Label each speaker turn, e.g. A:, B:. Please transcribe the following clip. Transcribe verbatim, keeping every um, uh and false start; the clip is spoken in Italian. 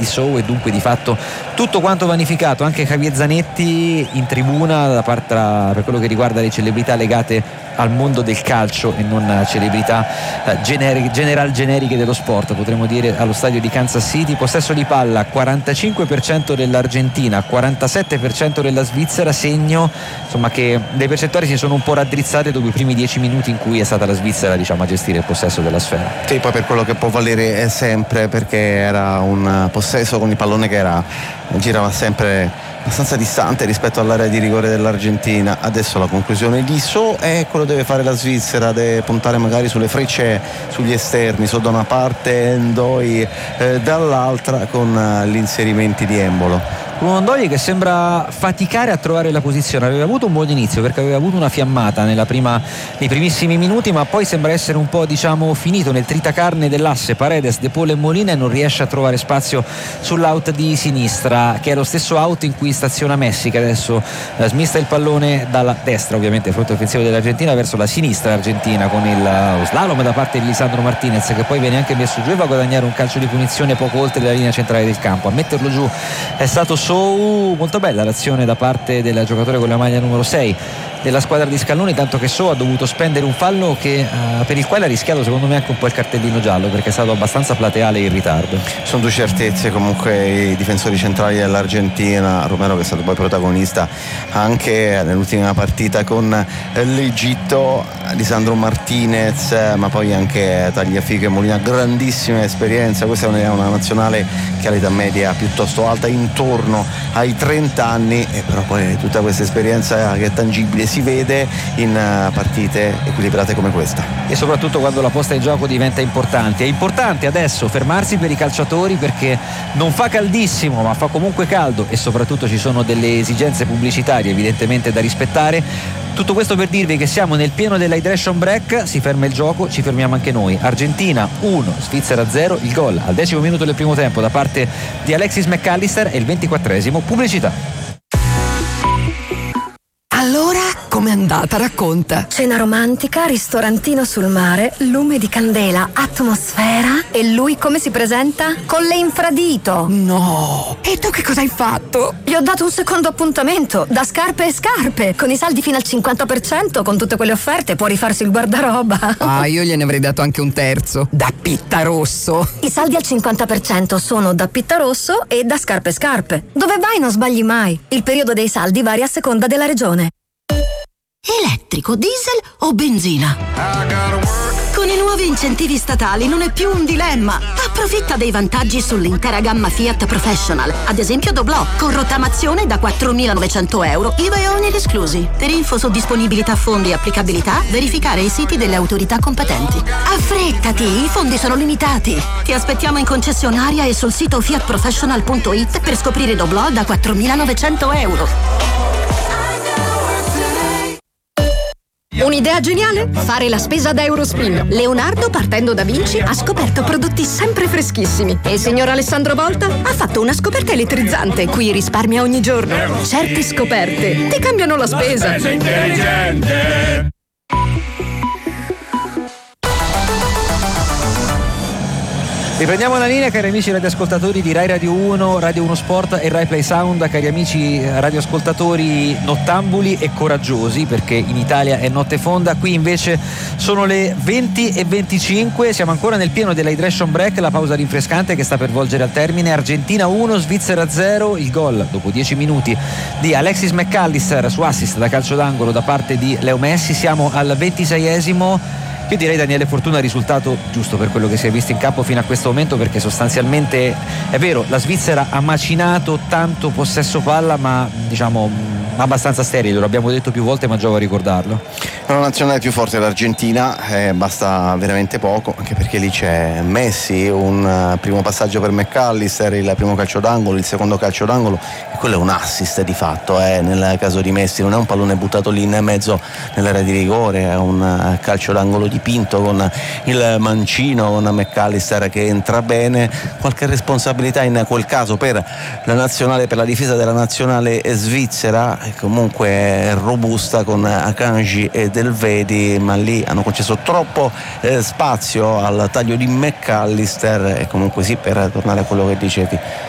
A: di Sow, e dunque di fatto tutto quanto vanificato. Anche Javier Zanetti in tribuna da parte, per quello che riguarda le celebrità legate al mondo del calcio e non celebrità eh, generi, general generiche dello sport, potremmo dire, allo stadio di Kansas City. Possesso di palla quarantacinque per cento dell'Argentina, quarantasette per cento della Svizzera, segno insomma che le percentuali si sono un po' raddrizzate dopo i primi dieci minuti in cui è stata la Svizzera, diciamo, a gestire il possesso della sfera.
B: Sì, poi per quello che può valere sempre, perché era un possesso con il pallone che era girava sempre abbastanza distante rispetto all'area di rigore dell'Argentina. Adesso la conclusione di So è quello che deve fare la Svizzera, deve puntare magari sulle frecce sugli esterni, So da una parte, Ndoi eh, dall'altra, con eh, gli inserimenti di Embolo.
A: Un Ndoi che sembra faticare a trovare la posizione. Aveva avuto un buon inizio perché aveva avuto una fiammata nella prima, nei primissimi minuti, ma poi sembra essere un po', diciamo, finito nel tritacarne dell'asse Paredes, De Paul e Molina, e non riesce a trovare spazio sull'out di sinistra, che è lo stesso out in cui staziona Messi, che adesso eh, smista il pallone dalla destra, ovviamente fronte offensivo dell'Argentina, verso la sinistra argentina, con il uh, slalom da parte di Lisandro Martinez, che poi viene anche messo giù e va a guadagnare un calcio di punizione poco oltre la linea centrale del campo. A metterlo giù è stato So. Molto bella l'azione da parte del giocatore con la maglia numero sei della squadra di Scaloni, tanto che So ha dovuto spendere un fallo che, uh, per il quale ha rischiato secondo me anche un po' il cartellino giallo, perché è stato abbastanza plateale in ritardo.
B: Sono due certezze comunque i difensori centrali dell'Argentina. Romero, che è stato poi protagonista anche nell'ultima partita con l'Egitto, Lisandro Martinez, ma poi anche Tagliafico e Molina, grandissima esperienza. Questa è una nazionale che ha l'età media piuttosto alta, intorno ai trenta anni, e però poi tutta questa esperienza che è tangibile si vede in partite equilibrate come questa,
A: e soprattutto quando la posta in gioco diventa importante. È importante adesso fermarsi per i calciatori, perché non fa caldissimo ma fa comunque caldo, e soprattutto ci sono delle esigenze pubblicitarie evidentemente da rispettare. Tutto questo per dirvi che siamo nel pieno dell'hydration break, si ferma il gioco, ci fermiamo anche noi. Argentina uno, Svizzera zero, il gol al decimo minuto del primo tempo da parte di Alexis McAllister e il ventiquattresimo pubblicità.
C: Allora, com'è andata? Racconta.
D: Cena romantica, ristorantino sul mare, lume di candela, atmosfera. E lui come si presenta? Con le infradito.
C: No! E tu che cosa hai fatto?
D: Gli ho dato un secondo appuntamento, da scarpe e scarpe. Con i saldi fino al cinquanta per cento, con tutte quelle offerte, può rifarsi il guardaroba.
C: Ah, io gliene avrei dato anche un terzo. Da Pittarosso.
D: I saldi al cinquanta per cento sono da Pittarosso e da scarpe e scarpe. Dove vai non sbagli mai. Il periodo dei saldi varia a seconda della regione.
E: Elettrico, diesel o benzina? Con i nuovi incentivi statali non è più un dilemma. Approfitta dei vantaggi sull'intera gamma Fiat Professional. Ad esempio Doblò, con rottamazione da quattromilanovecento euro, I V A e oneri esclusi. Per info su disponibilità, fondi e applicabilità, verificare i siti delle autorità competenti. Affrettati, i fondi sono limitati. Ti aspettiamo in concessionaria e sul sito fiat professional punto it per scoprire Doblò da quattromilanovecento euro.
F: Un'idea geniale? Fare la spesa da Eurospin. Leonardo, partendo da Vinci, ha scoperto prodotti sempre freschissimi. E il signor Alessandro Volta ha fatto una scoperta elettrizzante, cui risparmia ogni giorno. Certe scoperte ti cambiano la spesa. La spesa intelligente.
A: Riprendiamo la linea, cari amici radioascoltatori di Rai Radio uno, Radio uno Sport e Rai Play Sound, cari amici radioascoltatori nottambuli e coraggiosi, perché in Italia è notte fonda, qui invece sono le venti e venticinque, siamo ancora nel pieno dell'hydration break, la pausa rinfrescante che sta per volgere al termine. Argentina uno, Svizzera zero, il gol dopo dieci minuti di Alexis McAllister su assist da calcio d'angolo da parte di Leo Messi. Siamo al ventiseiesimo. Io direi, Daniele Fortuna, risultato giusto per quello che si è visto in campo fino a questo momento, perché sostanzialmente è vero, la Svizzera ha macinato tanto possesso palla, ma diciamo abbastanza sterile, lo abbiamo detto più volte ma giova a ricordarlo.
B: È una nazionale più forte l'Argentina, eh, basta veramente poco, anche perché lì c'è Messi, un uh, primo passaggio per McAllister, il primo calcio d'angolo, il secondo calcio d'angolo, e quello è un assist di fatto, eh, nel caso di Messi non è un pallone buttato lì in mezzo nell'area di rigore, è un uh, calcio d'angolo dipinto con il mancino, con McAllister che entra bene. Qualche responsabilità in quel caso per la nazionale, per la difesa della nazionale svizzera, comunque robusta con Akanji e Delvedi, ma lì hanno concesso troppo eh, spazio al taglio di McAllister. E comunque sì, per tornare a quello che dicevi,